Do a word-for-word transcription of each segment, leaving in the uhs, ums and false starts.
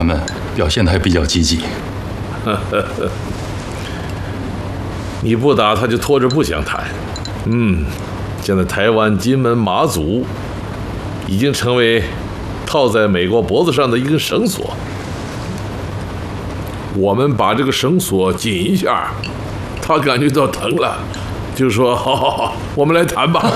他们表现得还比较积极。 你不打他就拖着不想谈。嗯，现在台湾、金门、马祖已经成为套在美国脖子上的一根绳索。我们把这个绳索紧一下，他感觉到疼了，就说：“好好好，我们来谈吧。”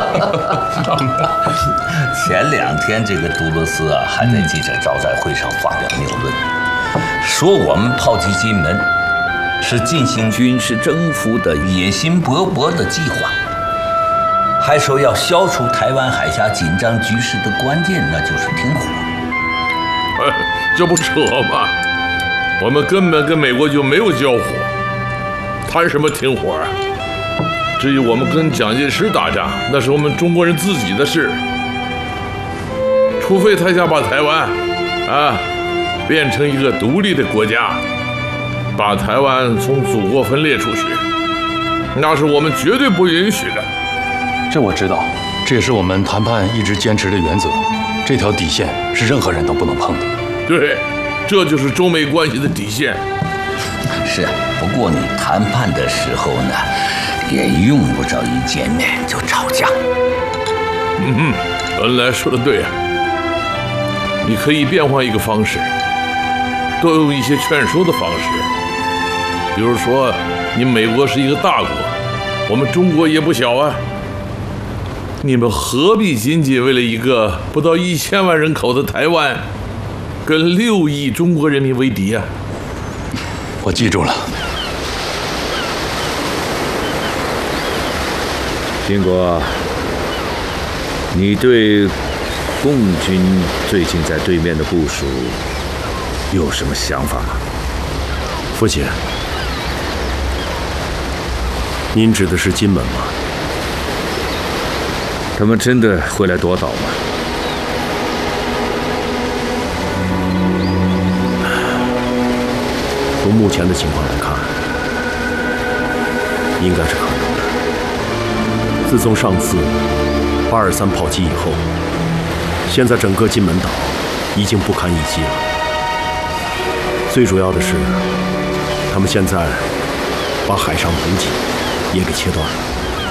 前两天这个杜勒斯啊，还在记者招待会上发表谬论，说我们炮击金门是进行军事征服的野心勃勃的计划，还说要消除台湾海峡紧张局势的关键，那就是停火。 哎，这不扯吗？我们根本跟美国就没有交火，谈什么停火啊？至于我们跟蒋介石打仗，那是我们中国人自己的事。除非他想把台湾啊变成一个独立的国家，把台湾从祖国分裂出去，那是我们绝对不允许的。 这我知道，这也是我们谈判一直坚持的原则。这条底线是任何人都不能碰的。 对，这就是中美关系的底线。 是，不过你谈判的时候呢，也用不着一见面就吵架。 嗯哼，本来说的对啊。你可以变换一个方式，多用一些劝说的方式。比如说，你美国是一个大国，我们中国也不小啊。你们何必仅仅为了一个不到一千万人口的台湾，跟六亿中国人民为敌啊？ 我记住了。 金国，你对共军最近在对面的部署有什么想法吗？ 父亲，您指的是金门吗？ 他们真的会来夺岛吗？ 从目前的情况来看，应该是可能的。自从上次八二三炮击以后，现在整个金门岛已经不堪一击了。最主要的是，他们现在把海上补给也给切断了。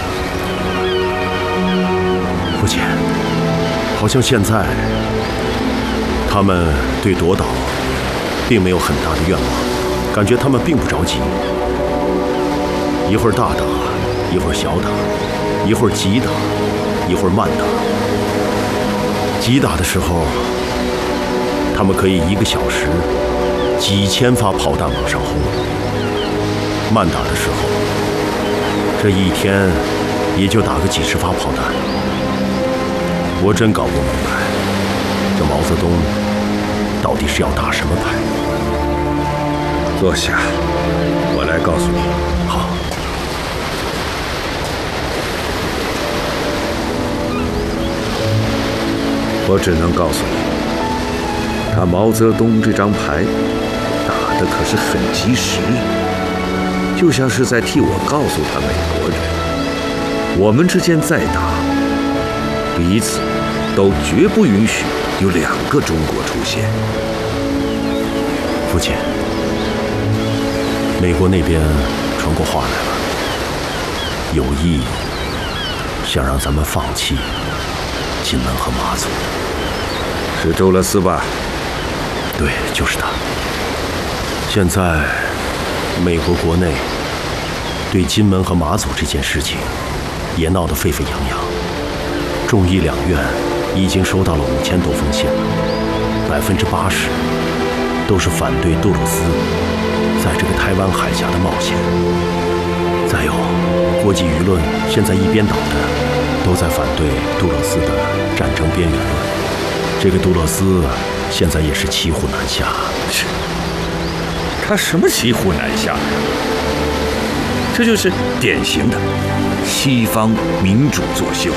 父亲，好像现在他们对夺岛并没有很大的愿望，感觉他们并不着急。一会儿大打，一会儿小打，一会儿急打，一会儿慢打。急打的时候，他们可以一个小时几千发炮弹往上轰；慢打的时候，这一天也就打个几十发炮弹。我真搞不明白，这毛泽东到底是要打什么牌？ 坐下，我来告诉你。 好。 我只能告诉你，他毛泽东这张牌打得可是很及时，就像是在替我告诉他美国人，我们之间再打，彼此都绝不允许有两个中国出现。 父亲，美国那边传过话来了，有意想让咱们放弃金门和马祖。 是周勒斯吧？ 对，就是他。现在美国国内对金门和马祖这件事情也闹得沸沸扬扬，众议两院已经收到了五千多封信了，百分之八十都是反对杜鲁斯在这个台湾海峡的冒险。再有，国际舆论现在一边倒的都在反对杜勒斯的战争边缘论。这个杜勒斯现在也是骑虎难下。 是，他什么骑虎难下呀？这就是典型的西方民主作秀。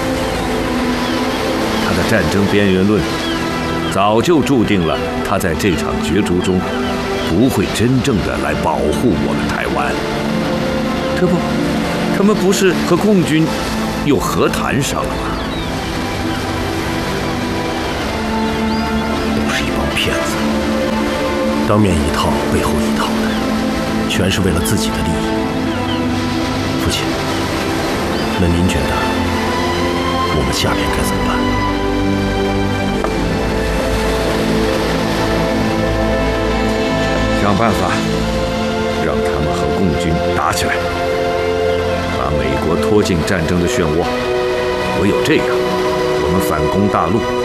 他的战争边缘论早就注定了他在这场角逐中不会真正的来保护我们台湾。这不，他们不是和共军又和谈上了吗？ 都是一帮骗子。 当面一套，背后一套的，全是为了自己的利益。父亲，那您觉得我们下面该怎么办？ 想办法让他们和共军打起来，把美国拖进战争的漩涡。唯有这样，我们反攻大陆